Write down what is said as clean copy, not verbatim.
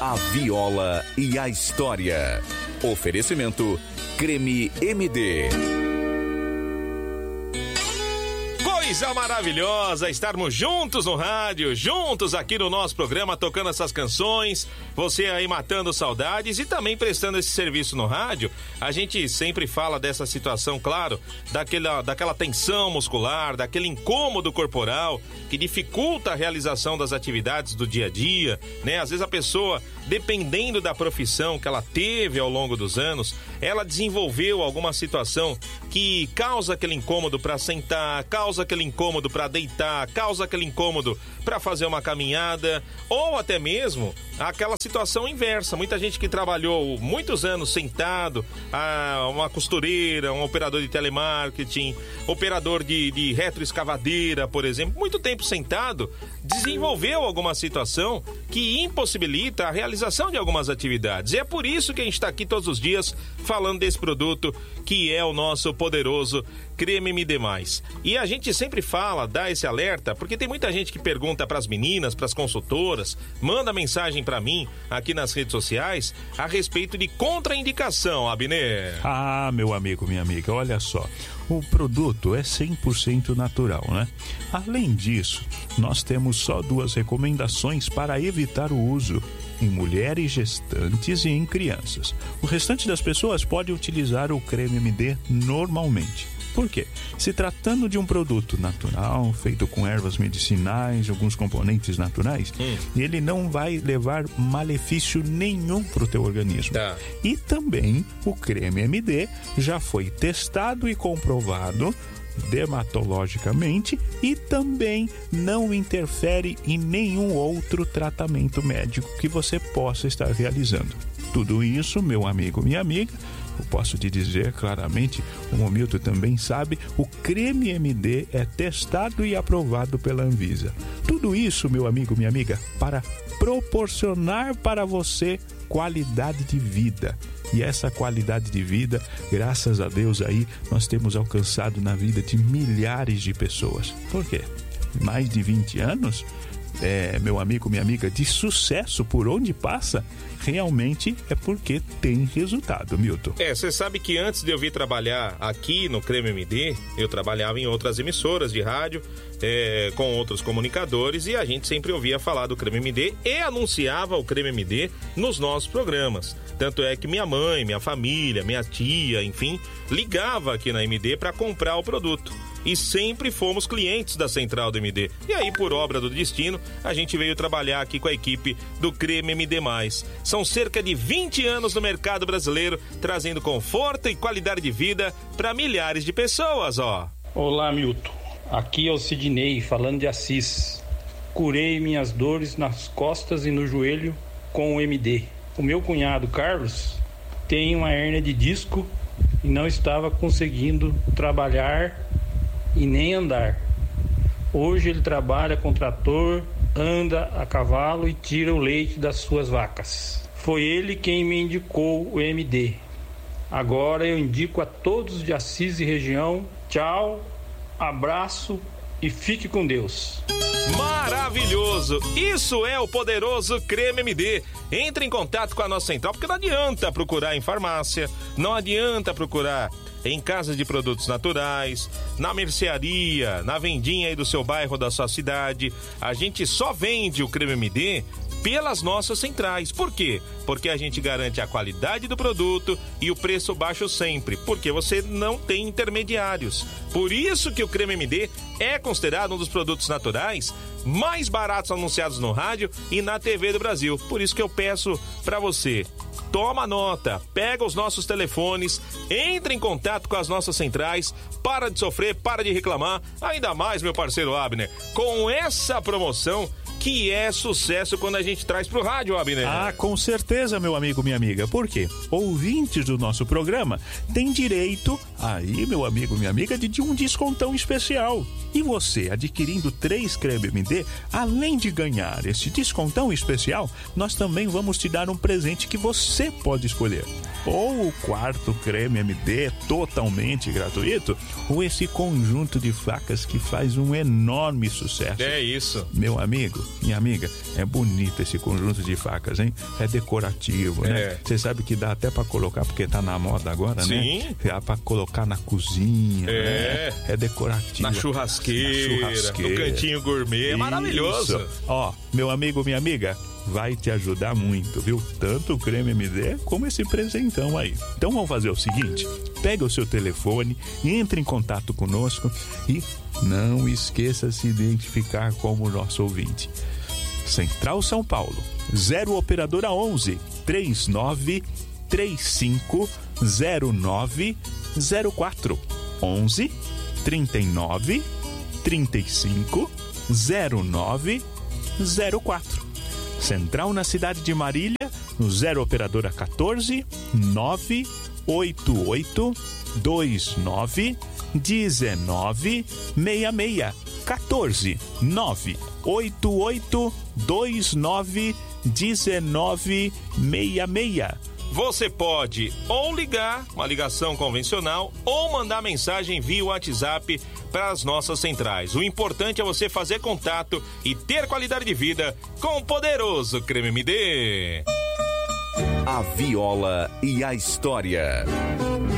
A viola e a história. Oferecimento Creme MD. Coisa maravilhosa estarmos juntos no rádio, juntos aqui no nosso programa, tocando essas canções, você aí matando saudades e também prestando esse serviço no rádio. A gente sempre fala dessa situação, claro, daquela tensão muscular, daquele incômodo corporal que dificulta a realização das atividades do dia a dia, né? Às vezes a pessoa, dependendo da profissão que ela teve ao longo dos anos, ela desenvolveu alguma situação que causa aquele incômodo para sentar, causa aquele incômodo para deitar, causa aquele incômodo para fazer uma caminhada, ou até mesmo aquela situação inversa. Muita gente que trabalhou muitos anos sentado, uma costureira, um operador de telemarketing, operador de retroescavadeira, por exemplo, muito tempo sentado, desenvolveu alguma situação que impossibilita a realização de algumas atividades. E é por isso que a gente está aqui todos os dias falando desse produto que é o nosso poderoso Creme MD+. E a gente sempre fala, dá esse alerta, porque tem muita gente que pergunta para as meninas, para as consultoras, manda mensagem para mim aqui nas redes sociais a respeito de contraindicação, Abner. Ah, meu amigo, minha amiga, olha só. O produto é 100% natural, né? Além disso, nós temos só 2 recomendações para evitar o uso em mulheres gestantes e em crianças. O restante das pessoas pode utilizar o Creme MD normalmente. Por quê? Se tratando de um produto natural, feito com ervas medicinais, alguns componentes naturais, ele não vai levar malefício nenhum para o teu organismo. E também o Creme MD já foi testado e comprovado dermatologicamente e também não interfere em nenhum outro tratamento médico que você possa estar realizando. Tudo isso, meu amigo, minha amiga, eu posso te dizer claramente, o Romilton também sabe, o Creme MD é testado e aprovado pela Anvisa. Tudo isso, meu amigo, minha amiga, para proporcionar para você qualidade de vida. E essa qualidade de vida, graças a Deus aí, nós temos alcançado na vida de milhares de pessoas. Por quê? Mais de 20 anos, meu amigo, minha amiga, de sucesso por onde passa, realmente é porque tem resultado, Milton. Você sabe que antes de eu vir trabalhar aqui no Creme MD, eu trabalhava em outras emissoras de rádio, com outros comunicadores, e a gente sempre ouvia falar do Creme MD e anunciava o Creme MD nos nossos programas. Tanto é que minha mãe, minha família, minha tia, enfim, ligava aqui na MD para comprar o produto. E sempre fomos clientes da Central do MD. E aí, por obra do destino, a gente veio trabalhar aqui com a equipe do Creme MD+. São cerca de 20 anos no mercado brasileiro, trazendo conforto e qualidade de vida para milhares de pessoas, ó. Olá, Milton. Aqui é o Sidney, falando de Assis. Curei minhas dores nas costas e no joelho com o MD. O meu cunhado, Carlos, tem uma hérnia de disco e não estava conseguindo trabalhar e nem andar. Hoje ele trabalha com trator, anda a cavalo e tira o leite das suas vacas. Foi ele quem me indicou o MD. Agora eu indico a todos de Assis e região. Tchau, abraço e fique com Deus. Maravilhoso! Isso é o poderoso Creme MD. Entre em contato com a nossa central, porque não adianta procurar em farmácia, não adianta procurar em casas de produtos naturais, na mercearia, na vendinha aí do seu bairro, da sua cidade. A gente só vende o Creme MD pelas nossas centrais. Por quê? Porque a gente garante a qualidade do produto e o preço baixo sempre, porque você não tem intermediários. Por isso que o Creme MD é considerado um dos produtos naturais mais baratos anunciados no rádio e na TV do Brasil. Por isso que eu peço para você, toma nota, pega os nossos telefones, entre em contato com as nossas centrais, para de sofrer, para de reclamar, ainda mais, meu parceiro Abner, com essa promoção que é sucesso quando a gente traz pro rádio, Abner. Ah, com certeza, meu amigo, minha amiga. Por quê? Ouvintes do nosso programa têm direito, aí, meu amigo, minha amiga, de um descontão especial. E você, adquirindo 3 Creme MD, além de ganhar esse descontão especial, nós também vamos te dar um presente que você pode escolher. Ou o 4º Creme MD totalmente gratuito, ou esse conjunto de facas que faz um enorme sucesso. É isso. Meu amigo, Minha amiga, é bonito esse conjunto de facas, hein? É decorativo, né? Você sabe que dá até pra colocar, porque tá na moda agora, Sim. né? Dá pra colocar na cozinha, né? É decorativo. Na churrasqueira, no cantinho gourmet, é maravilhoso. Ó, meu amigo, minha amiga, vai te ajudar muito, viu? Tanto o creme MD como esse presentão aí. Então vamos fazer o seguinte, pega o seu telefone, entre em contato conosco e não esqueça de se identificar como nosso ouvinte. Central São Paulo, 0 operadora 11 39 35 09 04 11 39 35 09 04. Central na cidade de Marília, no 0 operadora 14 988 29 19 66. 14 988 29 19 66. Você pode ou ligar, uma ligação convencional, ou mandar mensagem via WhatsApp para as nossas centrais. O importante é você fazer contato e ter qualidade de vida com o poderoso Creme MD. A Viola e a História.